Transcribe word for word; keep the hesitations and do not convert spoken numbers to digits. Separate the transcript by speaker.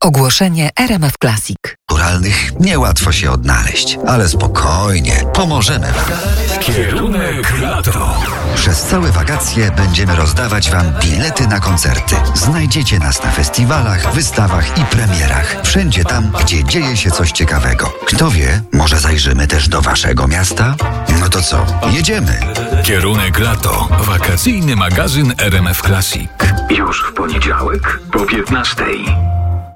Speaker 1: Ogłoszenie R M F Classic.
Speaker 2: Naturalnych niełatwo się odnaleźć, ale spokojnie, pomożemy wam.
Speaker 3: Kierunek lato.
Speaker 2: Przez całe wakacje będziemy rozdawać wam bilety na koncerty. Znajdziecie nas na festiwalach, wystawach i premierach. Wszędzie tam, gdzie dzieje się coś ciekawego. Kto wie, może zajrzymy też do waszego miasta? No to co, jedziemy.
Speaker 3: Kierunek lato. Wakacyjny magazyn R M F Classic.
Speaker 4: Już w poniedziałek po piętnastej.